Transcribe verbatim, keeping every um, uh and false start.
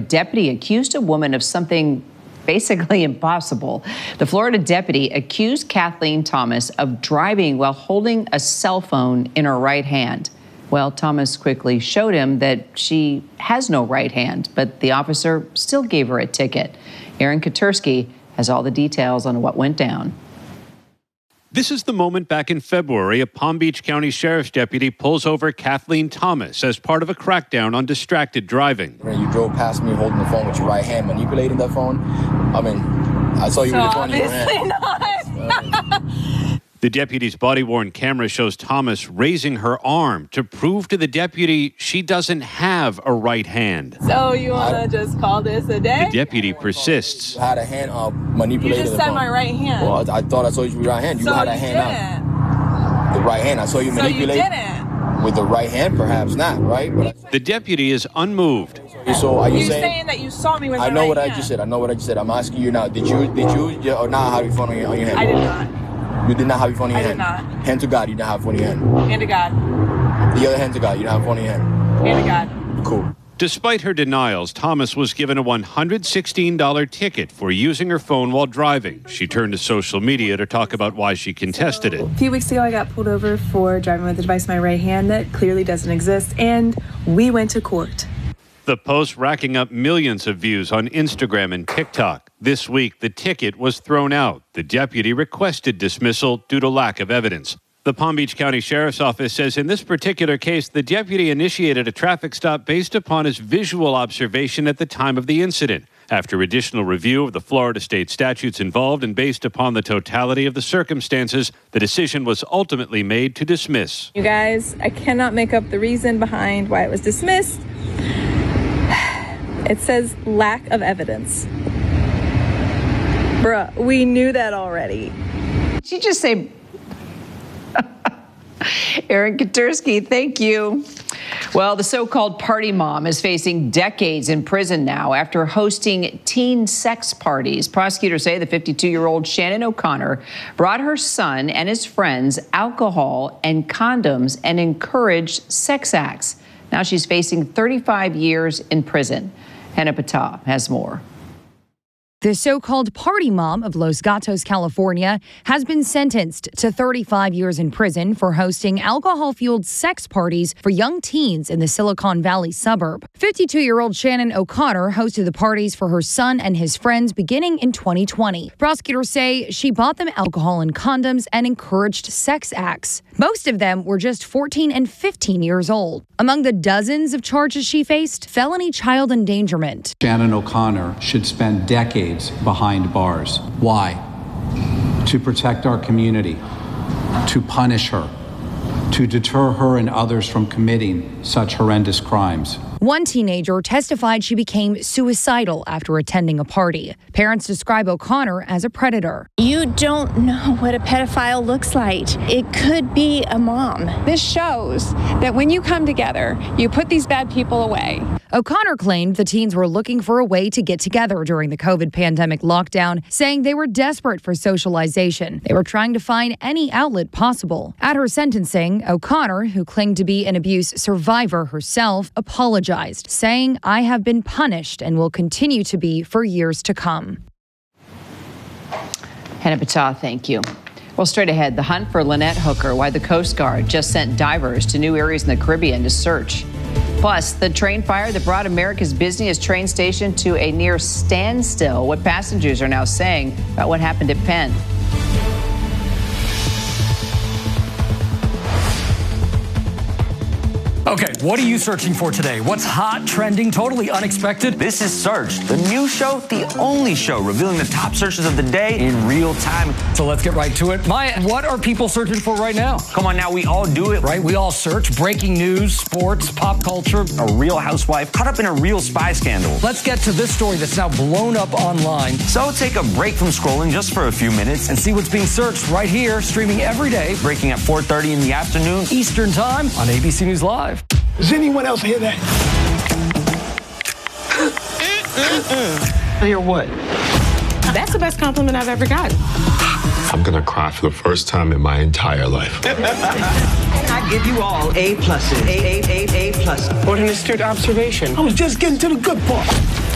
deputy accused a woman of something basically impossible. The Florida deputy accused Kathleen Thomas of driving while holding a cell phone in her right hand. Well, Thomas quickly showed him that she has no right hand, but the officer still gave her a ticket. Aaron Katersky has all the details on what went down. This is the moment back in February a Palm Beach County Sheriff's deputy pulls over Kathleen Thomas as part of a crackdown on distracted driving. When you drove past me holding the phone with your right hand, manipulating that phone, I mean, I saw you so with the phone in your hand. Not. The deputy's body-worn camera shows Thomas raising her arm to prove to the deputy she doesn't have a right hand. So you want to just call this a day? The deputy persists. You had a hand up, manipulating You just the said phone. my right hand. Well, I, I thought I saw you with your right hand. You so had a you hand didn't. out. The right hand. I saw you So manipulate. you didn't. With the right hand, perhaps not, right? But the deputy is unmoved. So are you You're saying, saying that you saw me with I my know right what hand. I just said. I know what I just said. I'm asking you now. Did you, did you, yeah, or not have your phone on your, on your hand? I did not. You did not have your phone in your I hand? did not. Hand to God, you didn't have your phone in your hand. Hand to God. The other hand to God, you didn't have your phone in your hand. Hand to God. Cool. Despite her denials, Thomas was given a one hundred sixteen dollars ticket for using her phone while driving. She turned to social media to talk about why she contested it. A few weeks ago, I got pulled over for driving with a device in my right hand that clearly doesn't exist, and we went to court. The post racking up millions of views on Instagram and TikTok. This week, the ticket was thrown out. The deputy requested dismissal due to lack of evidence. The Palm Beach County Sheriff's Office says in this particular case, the deputy initiated a traffic stop based upon his visual observation at the time of the incident. After additional review of the Florida state statutes involved and based upon the totality of the circumstances, the decision was ultimately made to dismiss. You guys, I cannot make up the reason behind why it was dismissed. It says lack of evidence. Bruh, we knew that already. Did you just say... Aaron Katersky, thank you. Well, the so-called party mom is facing decades in prison now after hosting teen sex parties. Prosecutors say the fifty-two-year-old Shannon O'Connor brought her son and his friends alcohol and condoms and encouraged sex acts. Now she's facing thirty-five years in prison. Hannah Patah has more. The so-called party mom of Los Gatos, California, has been sentenced to thirty-five years in prison for hosting alcohol-fueled sex parties for young teens in the Silicon Valley suburb. fifty-two-year-old Shannon O'Connor hosted the parties for her son and his friends beginning in twenty twenty. Prosecutors say she bought them alcohol and condoms and encouraged sex acts. Most of them were just fourteen and fifteen years old. Among the dozens of charges she faced, felony child endangerment. Shannon O'Connor should spend decades behind bars. Why? To protect our community, to punish her, to deter her and others from committing such horrendous crimes. One teenager testified she became suicidal after attending a party. Parents describe O'Connor as a predator. You don't know what a pedophile looks like. It could be a mom. This shows that when you come together, you put these bad people away. O'Connor claimed the teens were looking for a way to get together during the COVID pandemic lockdown, saying they were desperate for socialization. They were trying to find any outlet possible. At her sentencing, O'Connor, who claimed to be an abuse survivor herself, apologized, saying, "I have been punished and will continue to be for years to come." Hannah Patah, thank you. Well, straight ahead, the hunt for Lynette Hooker, why the Coast Guard just sent divers to new areas in the Caribbean to search. Plus, the train fire that brought America's busiest train station to a near standstill. What passengers are now saying about what happened at Penn. Okay, what are you searching for today? What's hot, trending, totally unexpected? This is Search, the new show, the only show revealing the top searches of the day in real time. So let's get right to it. Maya, what are people searching for right now? Come on now, we all do it. Right, we all search breaking news, sports, pop culture. A real housewife caught up in a real spy scandal. Let's get to this story that's now blown up online. So take a break from scrolling just for a few minutes and see what's being searched right here, streaming every day. Breaking at four thirty in the afternoon. Eastern Time on A B C News Live. Does anyone else hear that? Hear what? That's the best compliment I've ever gotten. I'm gonna cry for the first time in my entire life. I give you all A pluses. A, A, A, A plus. What an astute observation. I was just getting to the good part.